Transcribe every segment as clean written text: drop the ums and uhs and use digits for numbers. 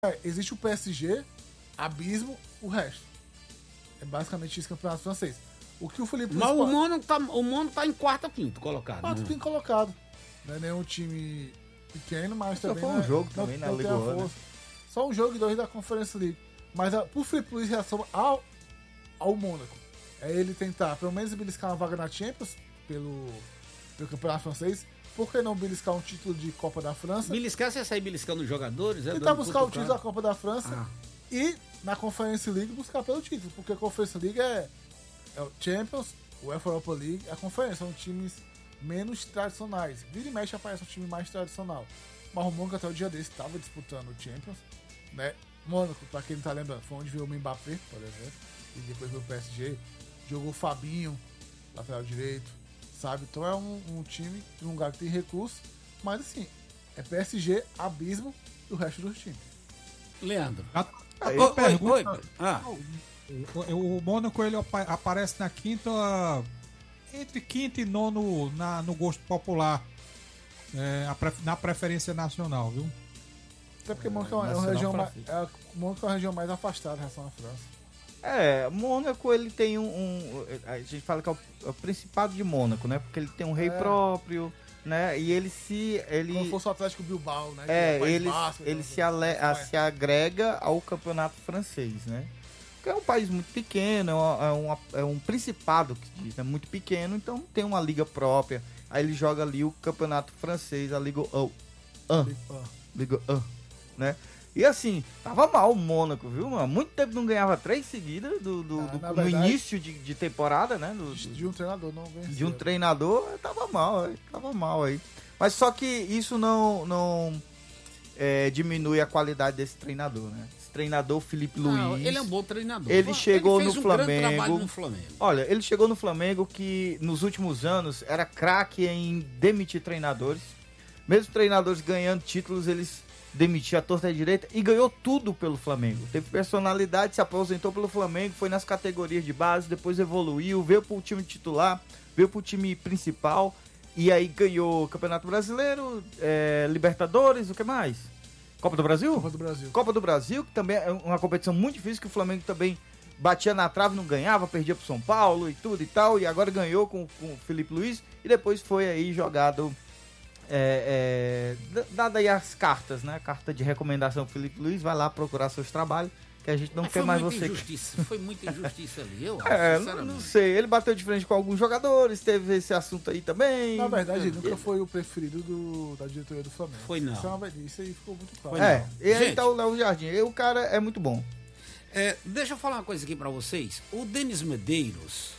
Existe o PSG, Abismo, o resto. É basicamente isso, campeonato francês. O que o Felipe Luiz... Mas o Mônaco tá em quarto ou quinto colocado. Quarto, né? quinto colocado. Não é nenhum time pequeno, mas Só também... foi um jogo também na Liga tem a 1, né? força. Só um jogo e 2 da Conference League. Mas pro Felipe Luiz, em relação ao Mônaco, é ele tentar, pelo menos, beliscar uma vaga na Champions, pelo campeonato francês. Por que não beliscar um título de Copa da França? Beliscar, você sair beliscando os jogadores? Tentar buscar o título da Copa da França e na Conference League buscar pelo título, porque a Conference League é o Champions, o UEFA Europa League, a Conference são times menos tradicionais. Vira e mexe aparece um time mais tradicional. Mas o Mônaco até o dia desse estava disputando o Champions, né? Mônaco, pra quem não tá lembrando, foi onde veio o Mbappé, por exemplo, e depois veio o PSG, jogou o Fabinho, lateral direito, sabe? Então é um time, um lugar que tem recursos, mas assim, é PSG, Abismo e o resto dos times. Leandro. O Mônaco ele aparece na quinta, entre quinto e nono no gosto popular, na preferência nacional, viu? Até porque Mônaco é uma região mais afastada em relação à França. Mônaco ele tem a gente fala que é o Principado de Mônaco, né? Porque ele tem um rei próprio, né? E ele como fosse o Atlético Bilbao, né? Ele se agrega ao campeonato francês, né? Porque é um país muito pequeno, é um principado que diz, é muito pequeno, então tem uma liga própria. Aí ele joga ali o campeonato francês, a Liga 1, né? E assim, tava mal o Mônaco, viu? Há muito tempo não ganhava 3 seguidas no início de temporada, né? De um treinador, não venceu. De um treinador, tava mal aí. Mas só que isso não diminui a qualidade desse treinador, né? Esse treinador, Felipe Luiz... Ele é um bom treinador. Ele chegou fez no um Flamengo. grande trabalho no Flamengo. Olha, ele chegou no Flamengo que nos últimos anos era craque em demitir treinadores. Mesmo treinadores ganhando títulos, eles demitiu a torta direita e ganhou tudo pelo Flamengo. Teve personalidade, se aposentou pelo Flamengo, foi nas categorias de base, depois evoluiu, veio pro time titular, veio pro time principal e aí ganhou Campeonato Brasileiro, Libertadores, o que mais? Copa do Brasil? Copa do Brasil, que também é uma competição muito difícil, que o Flamengo também batia na trave, não ganhava, perdia pro São Paulo e tudo e tal, e agora ganhou com o Felipe Luiz e depois foi aí jogado... dada aí as cartas, né? Carta de recomendação Felipe Luiz, vai lá procurar seus trabalhos, que a gente não quer mais você. Foi muita injustiça ali, eu acho, não sei, ele bateu de frente com alguns jogadores, teve esse assunto aí também. Na verdade, ele nunca foi o preferido da diretoria do Flamengo. Foi não. Isso aí ficou muito claro. E aí tá o Léo Jardim, o cara é muito bom. Deixa eu falar uma coisa aqui pra vocês. O Denis Medeiros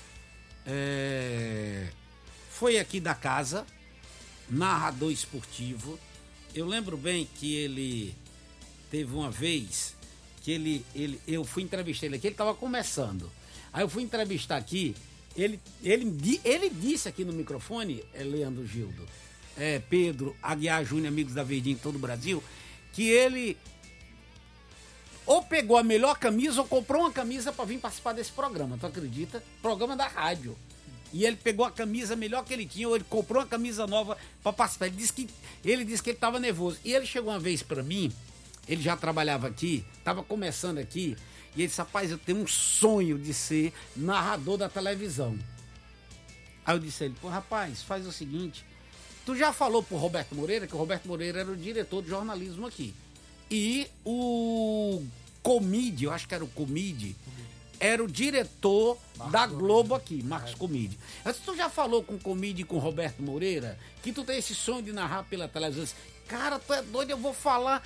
foi aqui da casa, narrador esportivo. Eu lembro bem que ele teve uma vez que eu fui entrevistar ele aqui, ele estava começando. Aí eu fui entrevistar aqui, ele disse aqui no microfone, Leandro Gildo, Pedro Aguiar Júnior, amigos da Verdinha em todo o Brasil, que ele ou pegou a melhor camisa ou comprou uma camisa para vir participar desse programa, tu acredita? Programa da rádio. E ele pegou a camisa melhor que ele tinha, ou ele comprou uma camisa nova para participar. Ele disse que ele estava nervoso. E ele chegou uma vez para mim, ele já trabalhava aqui, estava começando aqui, e ele disse, rapaz, eu tenho um sonho de ser narrador da televisão. Aí eu disse a ele, rapaz, faz o seguinte, tu já falou pro Roberto Moreira, que o Roberto Moreira era o diretor de jornalismo aqui. E o Comide, eu acho que era o Comide, era o diretor da Globo aqui, Marcos Comide. Mas tu já falou com o Comide e com o Roberto Moreira que tu tem esse sonho de narrar pela televisão? Cara, tu é doido, eu vou falar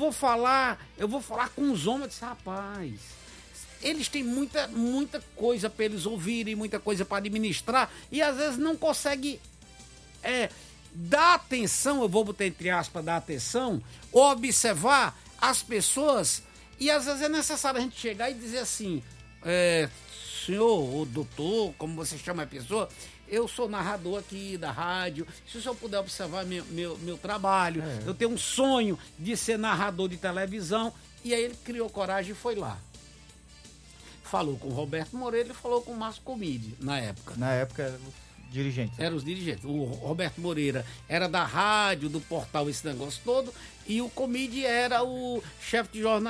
com os homens. Eu disse, rapaz, eles têm muita coisa para eles ouvirem, muita coisa para administrar e às vezes não conseguem dar atenção, eu vou botar entre aspas, dar atenção, ou observar as pessoas, e às vezes é necessário a gente chegar e dizer assim, senhor, ou doutor, como você chama a pessoa, eu sou narrador aqui da rádio, se o senhor puder observar meu trabalho, eu tenho um sonho de ser narrador de televisão, e aí ele criou coragem e foi lá. Falou com o Roberto Moreira e falou com o Márcio Comide, na época. Na época eram os dirigentes. Eram os dirigentes. O Roberto Moreira era da rádio, do portal, esse negócio todo, e o Comide era o chefe de jornalismo